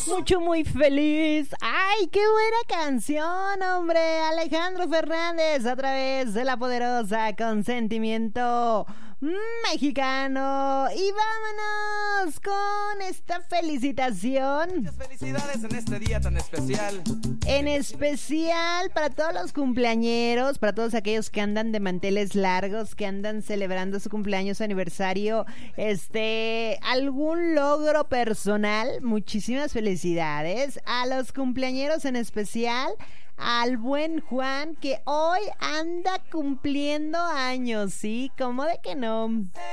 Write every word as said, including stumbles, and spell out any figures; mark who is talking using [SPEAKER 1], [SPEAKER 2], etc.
[SPEAKER 1] mucho, muy feliz. ¡Ay, qué buena canción, hombre! Alejandro Fernández a través de la poderosa Consentimiento Mexicano. Y vámonos con esta felicitación.
[SPEAKER 2] Muchas felicidades en este día tan especial.
[SPEAKER 1] En especial para todos los cumpleañeros, para todos aquellos que andan de manteles largos, que andan celebrando su cumpleaños, aniversario, este, algún logro personal. Muchísimas felicidades a los cumpleañeros, en especial al buen Juan, que hoy anda cumpliendo años, ¿sí? ¿Cómo de que no?